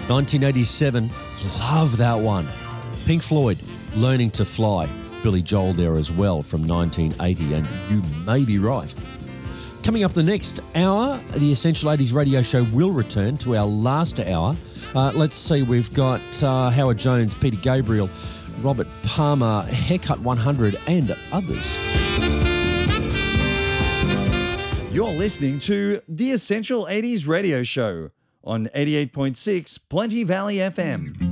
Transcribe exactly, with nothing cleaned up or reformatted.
nineteen eighty-seven, love that one. Pink Floyd, Learning to Fly. Billy Joel there as well from nineteen eighty, and you may be right. Coming up the next hour, the Essential eighties radio show will return to our last hour. Uh, let's see, we've got uh, Howard Jones, Peter Gabriel, Robert Palmer, Haircut one hundred, and others. You're listening to the Essential eighties radio show on eighty-eight point six Plenty Valley F M.